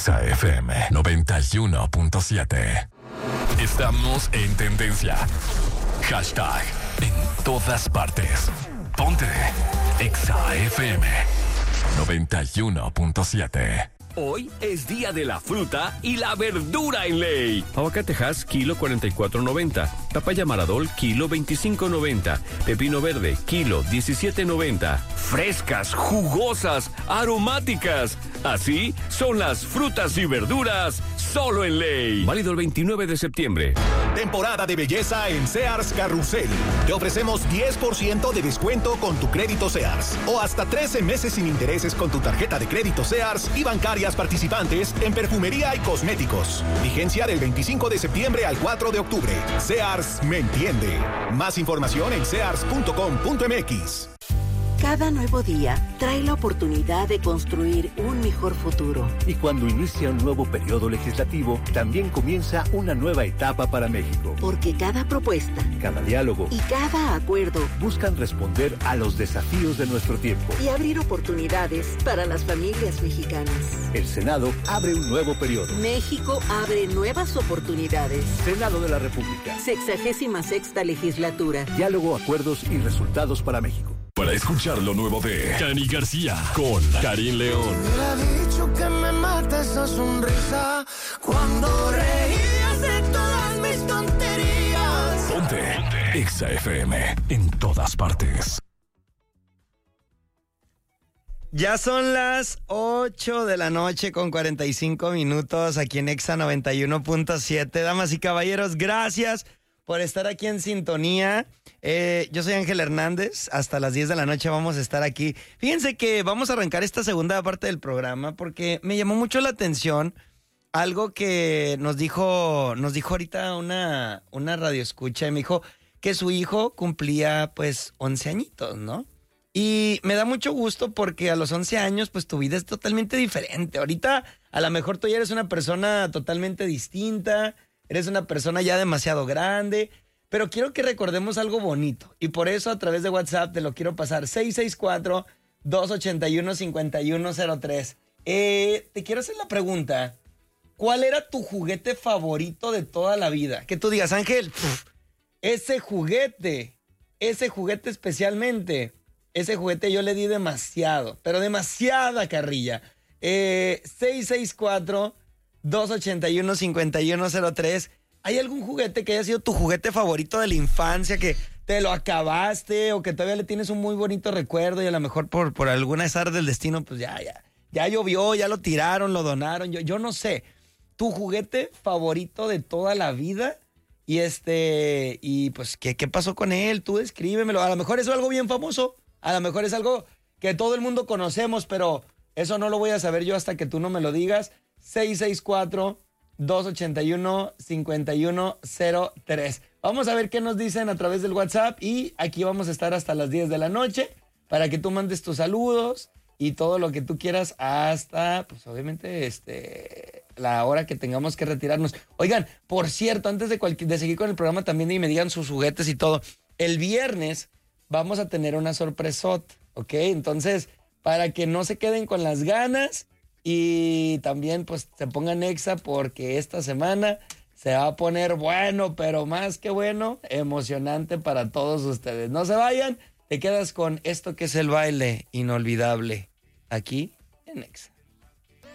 Exa FM 91.7. Estamos en tendencia. Hashtag en todas partes. Ponte Exa FM 91.7. Hoy es día de la fruta y la verdura en Ley. Aguacatejas, kilo 44.90. Papaya Maradol, kilo 25.90. Pepino verde, kilo 17.90. Frescas, jugosas, aromáticas. Así son las frutas y verduras solo en Ley. Válido el 29 de septiembre. Temporada de belleza en Sears Carrusel. Te ofrecemos 10% de descuento con tu crédito Sears o hasta 13 meses sin intereses con tu tarjeta de crédito Sears y bancarias participantes en perfumería y cosméticos. Vigencia del 25 de septiembre al 4 de octubre. Sears me entiende. Más información en sears.com.mx. Cada nuevo día trae la oportunidad de construir un mejor futuro. Y cuando inicia un nuevo periodo legislativo, también comienza una nueva etapa para México. Porque cada propuesta, cada diálogo y cada acuerdo buscan responder a los desafíos de nuestro tiempo y abrir oportunidades para las familias mexicanas. El Senado abre un nuevo periodo. México abre nuevas oportunidades. Senado de la República. 66ª legislatura. Diálogo, acuerdos y resultados para México. Para escuchar lo nuevo de Cani García con Karim León. Me ha dicho que me mata esa sonrisa cuando reías de todas mis tonterías. Ponte Exa FM en todas partes. Ya son las 8 de la noche con 45 minutos aquí en Exa 91.7. Damas y caballeros, gracias por estar aquí en sintonía. Yo soy Ángel Hernández. Hasta las 10 de la noche vamos a estar aquí. Fíjense que vamos a arrancar esta segunda parte del programa porque me llamó mucho la atención algo que nos dijo ahorita una radioescucha, y me dijo que su hijo cumplía pues 11 añitos, ¿no? Y me da mucho gusto porque a los 11 años pues tu vida es totalmente diferente. Ahorita a lo mejor tú ya eres una persona totalmente distinta, eres una persona ya demasiado grande, pero quiero que recordemos algo bonito. Y por eso a través de WhatsApp te lo quiero pasar. 664-281-5103. Te quiero hacer la pregunta. ¿Cuál era tu juguete favorito de toda la vida? Que tú digas, Ángel, ese juguete especialmente, ese juguete yo le di demasiado, pero demasiada carrilla. 664-281-5103. ¿Hay algún juguete que haya sido tu juguete favorito de la infancia, que te lo acabaste o que todavía le tienes un muy bonito recuerdo y a lo mejor por alguna azar del destino, pues ya llovió, ya lo tiraron, lo donaron, yo no sé? Tu juguete favorito de toda la vida y pues ¿qué pasó con él? Tú descríbemelo. A lo mejor es algo bien famoso, a lo mejor es algo que todo el mundo conocemos, pero eso no lo voy a saber yo hasta que tú no me lo digas. 664-281-5103. Vamos a ver qué nos dicen a través del WhatsApp y aquí vamos a estar hasta las 10 de la noche para que tú mandes tus saludos y todo lo que tú quieras hasta, pues obviamente, la hora que tengamos que retirarnos. Oigan, por cierto, antes de seguir con el programa también y me digan sus juguetes y todo, el viernes vamos a tener una sorpresota, ¿ok? Entonces, para que no se queden con las ganas y también pues se pongan Exa porque esta semana se va a poner bueno, pero más que bueno, emocionante para todos ustedes. No se vayan, te quedas con esto que es el baile inolvidable aquí en Exa.